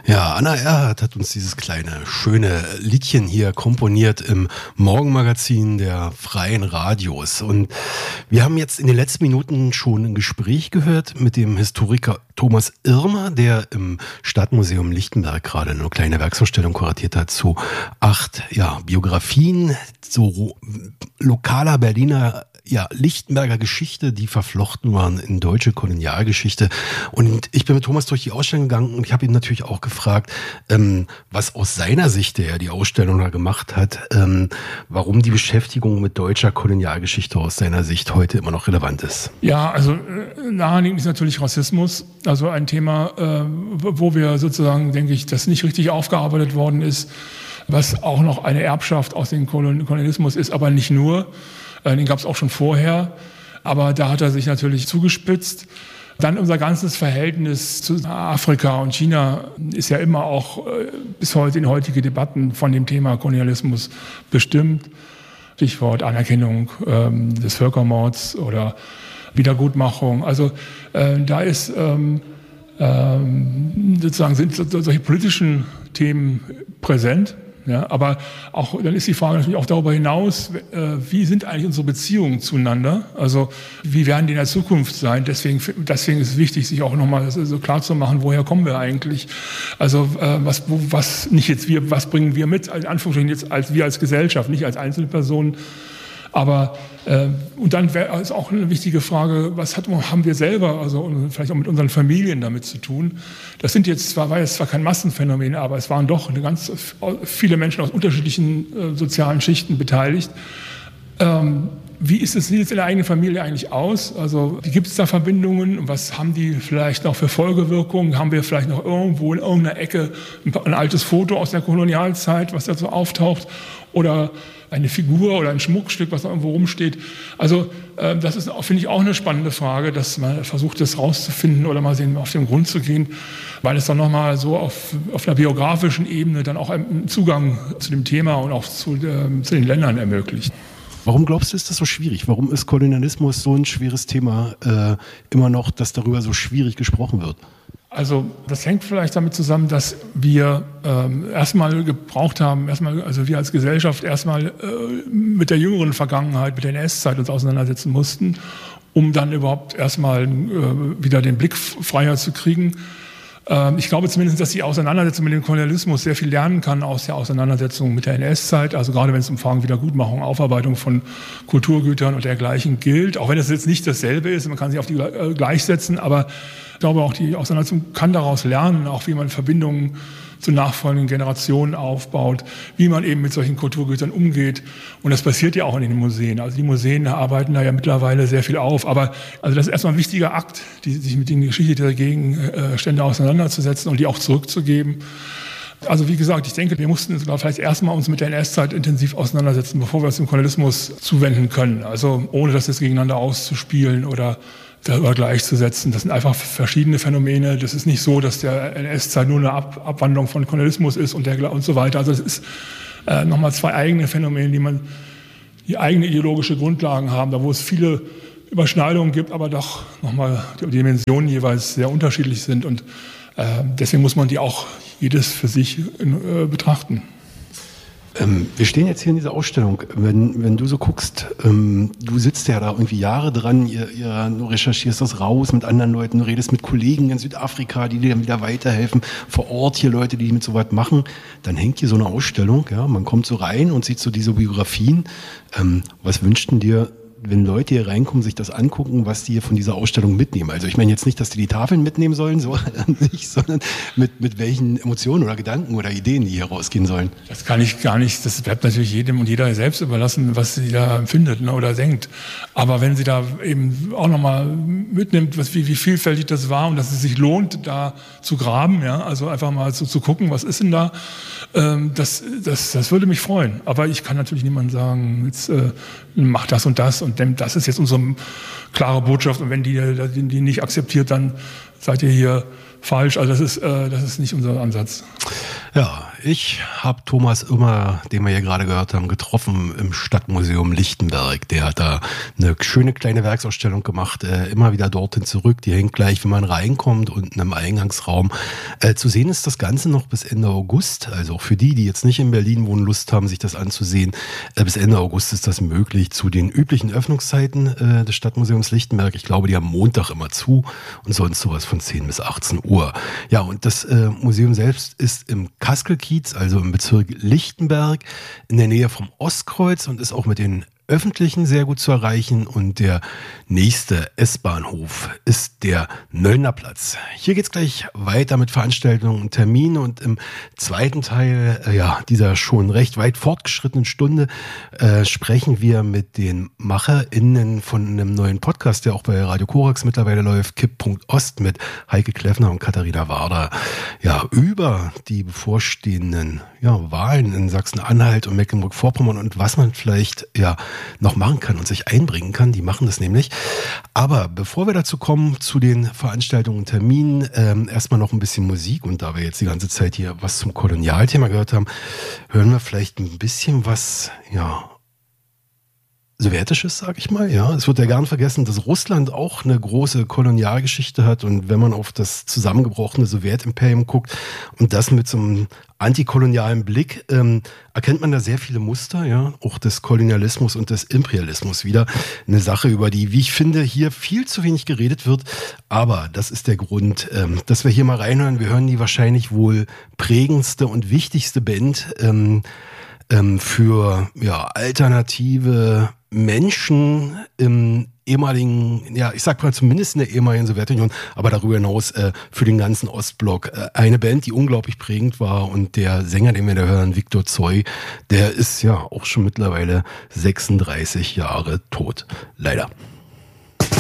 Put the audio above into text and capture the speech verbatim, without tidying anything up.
Ja, Anna Erhardt hat uns dieses kleine, schöne Liedchen hier komponiert im Morgenmagazin der Freien Radios. Und wir haben jetzt in den letzten Minuten schon ein Gespräch gehört mit dem Historiker Thomas Irmer, der im Stadtmuseum Lichtenberg gerade eine kleine Werksausstellung kuratiert hat zu acht ja, Biografien, so lokaler Berliner ja, Lichtenberger Geschichte, die verflochten waren in deutsche Kolonialgeschichte. Und ich bin mit Thomas durch die Ausstellung gegangen und ich habe ihn natürlich auch gefragt, ähm, was aus seiner Sicht, der er die Ausstellung da gemacht hat, ähm, warum die Beschäftigung mit deutscher Kolonialgeschichte aus seiner Sicht heute immer noch relevant ist. Ja, also äh, naheliegend ist natürlich Rassismus, also ein Thema, äh, wo wir sozusagen, denke ich, das nicht richtig aufgearbeitet worden ist, was auch noch eine Erbschaft aus dem Kolonialismus ist, aber nicht nur. Den gab es auch schon vorher, aber da hat er sich natürlich zugespitzt. Dann unser ganzes Verhältnis zu Afrika und China ist ja immer auch bis heute in heutige Debatten von dem Thema Kolonialismus bestimmt. Stichwort Anerkennung ähm, des Völkermords oder Wiedergutmachung. Also äh, da ist ähm, ähm, sozusagen sind solche politischen Themen präsent. Ja, aber auch, dann ist die Frage natürlich auch darüber hinaus, äh, wie sind eigentlich unsere Beziehungen zueinander? Also, wie werden die in der Zukunft sein? Deswegen, deswegen ist es wichtig, sich auch nochmal so klar zu machen, woher kommen wir eigentlich? Also, äh, was, wo, was, nicht jetzt wir, was bringen wir mit, in Anführungsstrichen jetzt als, wir als Gesellschaft, nicht als Einzelpersonen. Aber, äh, und dann wäre es auch eine wichtige Frage, was hat, haben wir selber, also vielleicht auch mit unseren Familien damit zu tun? Das sind jetzt zwar, war jetzt zwar kein Massenphänomen, aber es waren doch eine ganz viele Menschen aus unterschiedlichen äh, sozialen Schichten beteiligt. Ähm, wie ist es, sieht es in der eigenen Familie eigentlich aus? Also, wie gibt es da Verbindungen? Was haben die vielleicht noch für Folgewirkungen? Haben wir vielleicht noch irgendwo in irgendeiner Ecke ein, ein altes Foto aus der Kolonialzeit, was da so auftaucht? Oder eine Figur oder ein Schmuckstück, was da irgendwo rumsteht. Also äh, das ist, finde ich, auch eine spannende Frage, dass man versucht, das rauszufinden oder mal sehen, auf den Grund zu gehen, weil es dann nochmal so auf, auf einer biografischen Ebene dann auch einen Zugang zu dem Thema und auch zu, äh, zu den Ländern ermöglicht. Warum glaubst du, ist das so schwierig? Warum ist Kolonialismus so ein schweres Thema äh, immer noch, dass darüber so schwierig gesprochen wird? Also das hängt vielleicht damit zusammen, dass wir ähm, erstmal gebraucht haben, erstmal, also wir als Gesellschaft erstmal äh, mit der jüngeren Vergangenheit, mit der N S-Zeit uns auseinandersetzen mussten, um dann überhaupt erstmal äh, wieder den Blick freier zu kriegen. Ähm, ich glaube zumindest, dass die Auseinandersetzung mit dem Kolonialismus sehr viel lernen kann aus der Auseinandersetzung mit der N S-Zeit, also gerade wenn es um Fragen Wiedergutmachung, Aufarbeitung von Kulturgütern und dergleichen gilt, auch wenn es jetzt nicht dasselbe ist, man kann sich auf die äh, gleichsetzen, aber ich glaube auch, die Auseinandersetzung kann daraus lernen, auch wie man Verbindungen zu nachfolgenden Generationen aufbaut, wie man eben mit solchen Kulturgütern umgeht. Und das passiert ja auch in den Museen. Also die Museen arbeiten da ja mittlerweile sehr viel auf. Aber also das ist erstmal ein wichtiger Akt, die, sich mit den Geschichte der Gegenstände auseinanderzusetzen und die auch zurückzugeben. Also wie gesagt, ich denke, wir mussten vielleicht erstmal uns mit der N S-Zeit intensiv auseinandersetzen, bevor wir uns dem Kolonialismus zuwenden können. Also ohne das jetzt gegeneinander auszuspielen oder darüber gleichzusetzen. Das sind einfach verschiedene Phänomene. Das ist nicht so, dass der N S-Zeit nur eine Ab- Abwandlung von Kolonialismus ist und, der, und so weiter. Also es ist äh, nochmal zwei eigene Phänomene, die man, die eigene ideologische Grundlagen haben, da wo es viele Überschneidungen gibt, aber doch nochmal die Dimensionen jeweils sehr unterschiedlich sind und äh, deswegen muss man die auch jedes für sich äh, betrachten. Ähm, wir stehen jetzt hier in dieser Ausstellung. Wenn, wenn du so guckst, ähm, du sitzt ja da irgendwie Jahre dran, ihr, ihr, du recherchierst das raus mit anderen Leuten, du redest mit Kollegen in Südafrika, die dir dann wieder weiterhelfen, vor Ort hier Leute, die mit so was machen. Dann hängt hier so eine Ausstellung, ja, man kommt so rein und sieht so diese Biografien. Ähm, was wünscht denn dir, wenn Leute hier reinkommen, sich das angucken, was die hier von dieser Ausstellung mitnehmen? Also ich meine jetzt nicht, dass die die Tafeln mitnehmen sollen, so an sich, sondern mit, mit welchen Emotionen oder Gedanken oder Ideen die hier rausgehen sollen. Das kann ich gar nicht, das bleibt natürlich jedem und jeder selbst überlassen, was sie da empfindet, ne, oder denkt. Aber wenn sie da eben auch nochmal mitnimmt, was, wie, wie vielfältig das war und dass es sich lohnt, da zu graben, ja, also einfach mal so zu gucken, was ist denn da, ähm, das, das, das würde mich freuen. Aber ich kann natürlich niemandem sagen, jetzt äh, mach das und das und das ist jetzt unsere klare Botschaft und wenn die die nicht akzeptiert, dann seid ihr hier falsch. Also das ist, äh, das ist nicht unser Ansatz. Ja, ich habe Thomas Immer, den wir hier gerade gehört haben, getroffen im Stadtmuseum Lichtenberg. Der hat da eine schöne kleine Werksausstellung gemacht, äh, immer wieder dorthin zurück. Die hängt gleich, wenn man reinkommt, unten im Eingangsraum. Äh, zu sehen ist das Ganze noch bis Ende August. Also auch für die, die jetzt nicht in Berlin wohnen, Lust haben, sich das anzusehen. Äh, bis Ende August ist das möglich zu den üblichen Öffnungszeiten äh, des Stadtmuseums Lichtenberg. Ich glaube, die haben Montag immer zu und sonst sowas von zehn bis achtzehn Uhr. Ja, und das äh, Museum selbst ist im Kaskelkiez, also im Bezirk Lichtenberg, in der Nähe vom Ostkreuz und ist auch mit den Öffentlichen sehr gut zu erreichen. Und der nächste S-Bahnhof ist der Nöllner Platz. Hier geht's gleich weiter mit Veranstaltungen und Terminen. Und im zweiten Teil äh, ja, dieser schon recht weit fortgeschrittenen Stunde äh, sprechen wir mit den MacherInnen von einem neuen Podcast, der auch bei Radio Korax mittlerweile läuft, Kipp.Ost, mit Heike Kleffner und Katharina Warder, ja, über die bevorstehenden ja, Wahlen in Sachsen-Anhalt und Mecklenburg-Vorpommern und was man vielleicht ja noch machen kann und sich einbringen kann. Die machen das nämlich. Aber bevor wir dazu kommen, zu den Veranstaltungen und Terminen, ähm, erstmal noch ein bisschen Musik. Und da wir jetzt die ganze Zeit hier was zum Kolonialthema gehört haben, hören wir vielleicht ein bisschen was, ja, Sowjetisches, sag ich mal, ja. Es wird ja gern vergessen, dass Russland auch eine große Kolonialgeschichte hat. Und wenn man auf das zusammengebrochene Sowjetimperium guckt und das mit so einem antikolonialen Blick, ähm, erkennt man da sehr viele Muster, ja, auch des Kolonialismus und des Imperialismus wieder. Eine Sache, über die, wie ich finde, hier viel zu wenig geredet wird. Aber das ist der Grund, ähm, dass wir hier mal reinhören. Wir hören die wahrscheinlich wohl prägendste und wichtigste Band ähm, ähm, für ja, alternative Menschen im ehemaligen, ja, ich sag mal zumindest in der ehemaligen Sowjetunion, aber darüber hinaus äh, für den ganzen Ostblock. Äh, eine Band, die unglaublich prägend war, und der Sänger, den wir da hören, Viktor Tsoi, der ist ja auch schon mittlerweile sechsunddreißig Jahre tot. Leider.